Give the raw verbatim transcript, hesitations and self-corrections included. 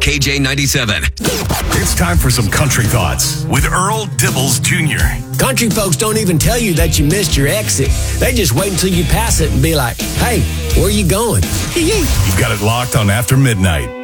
K J ninety-seven. It's time for some country thoughts with Earl Dibbles Junior Country folks don't even tell you that you missed your exit. They just wait until you pass it and be like, hey, where you going? You've got it locked on After Midnight.